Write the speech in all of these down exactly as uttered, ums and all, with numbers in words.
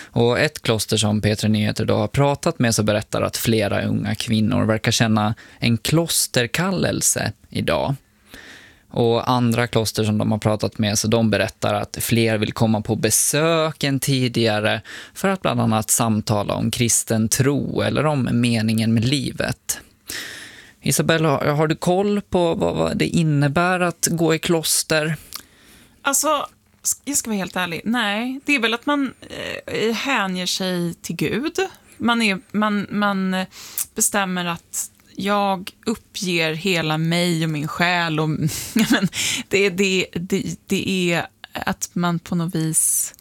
Och ett kloster som P tre Nyheter då har pratat med så berättar att flera unga kvinnor verkar känna en klosterkallelse idag. Och andra kloster som de har pratat med så de berättar att fler vill komma på besök än tidigare för att bland annat samtala om kristen tro eller om meningen med livet. Isabel, har du koll på vad det innebär att gå i kloster? Alltså, jag ska vara helt ärlig. Nej, det är väl att man eh, hänger sig till Gud. Man, är, man, man bestämmer att jag uppger hela mig och min själ. Och, men det, det, det, det är att man på något vis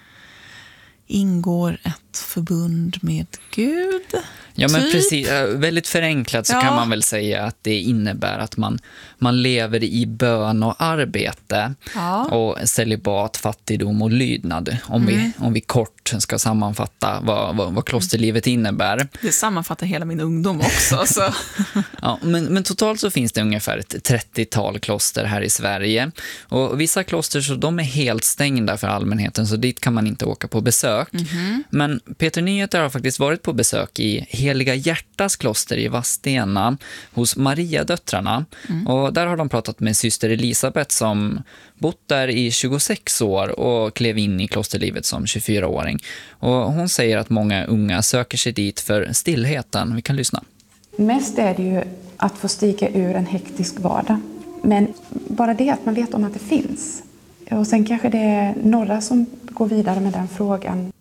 ingår ett förbund med Gud. Ja, men typ. precis. Väldigt förenklat så ja. Kan man väl säga att det innebär att man, man lever i bön och arbete ja. Och celibat, fattigdom och lydnad. Om, mm. vi, om vi kort ska sammanfatta vad, vad, vad klosterlivet innebär. Det sammanfattar hela min ungdom också. Så. Ja, men, men totalt så finns det ungefär ett trettiotal kloster här i Sverige. Och vissa kloster så de är helt stängda för allmänheten så dit kan man inte åka på besök. Mm-hmm. Men P tre Nyheter har faktiskt varit på besök i Heliga Hjärtas kloster i Vadstena hos Mariadöttrarna. Mm. Och där har de pratat med syster Elisabeth som bott där i tjugosex år och klev in i klosterlivet som tjugofyraåring. Och hon säger att många unga söker sig dit för stillheten. Vi kan lyssna. Mest är det ju att få stiga ur en hektisk vardag. Men bara det att man vet om att det finns. Och sen kanske det är några som går vidare med den frågan.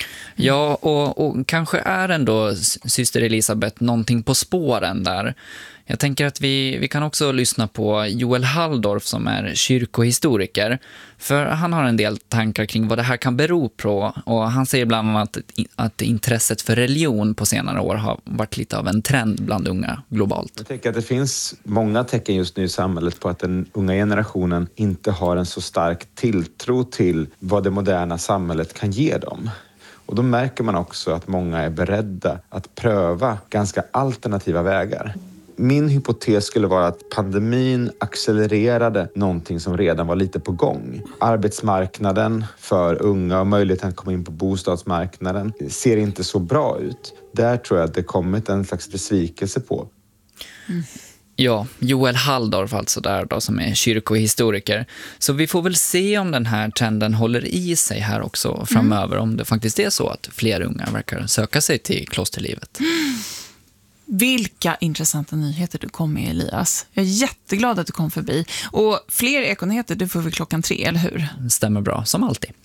Ja, och, och kanske är ändå syster Elisabeth någonting på spåren där. Jag tänker att vi, vi kan också lyssna på Joel Halldorf som är kyrkohistoriker. För han har en del tankar kring vad det här kan bero på. Och han säger bland annat att, att intresset för religion på senare år har varit lite av en trend bland unga globalt. Jag tänker att det finns många tecken just nu i samhället på att den unga generationen inte har en så stark tilltro till vad det moderna samhället kan ge dem. Och då märker man också att många är beredda att pröva ganska alternativa vägar. Min hypotes skulle vara att pandemin accelererade någonting som redan var lite på gång. Arbetsmarknaden för unga och möjligheten att komma in på bostadsmarknaden ser inte så bra ut. Där tror jag att det kommit en slags besvikelse på. Mm. Ja, Joel Halldorf alltså där då som är kyrkohistoriker. Så vi får väl se om den här trenden håller i sig här också framöver. Mm. Om det faktiskt är så att fler unga verkar söka sig till klosterlivet. Mm. Vilka intressanta nyheter du kom med, Elias. Jag är jätteglad att du kom förbi. Och fler ekonyheter, du får vi klockan tre, eller hur? Stämmer bra, som alltid.